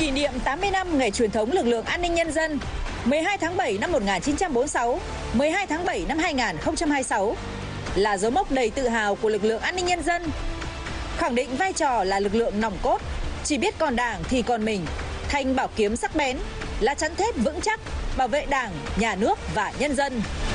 Kỷ niệm 80 năm ngày truyền thống lực lượng an ninh nhân dân 12 tháng 7 năm 1946, 12 tháng 7 năm 2026 là dấu mốc đầy tự hào của lực lượng an ninh nhân dân. Khẳng định vai trò là lực lượng nòng cốt, chỉ biết còn Đảng thì còn mình, thanh bảo kiếm sắc bén, là chắn thép vững chắc, bảo vệ Đảng, nhà nước và nhân dân.